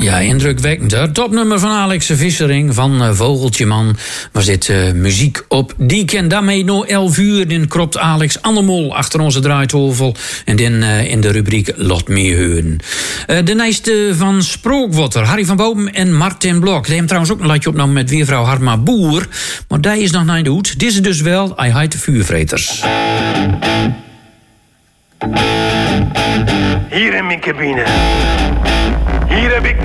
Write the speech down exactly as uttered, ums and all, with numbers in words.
Ja, indrukwekkend. Het topnummer van Alex Vissering van uh, Vogeltje Man was dit uh, muziek op Diek. En daarmee nog elf uur in kropt Alex Annemol achter onze draaitafel. En dan uh, in de rubriek Lot meer heuren. Uh, de nächste van Sprookwater, Harry van Boom en Martin Blok. Die hebben trouwens ook een latje opgenomen met weervrouw Harma Boer. Maar die is nog naar de hoed. Dit is dus wel I Hide de Vuurvreters. Hier in mijn cabine. Hier heb ik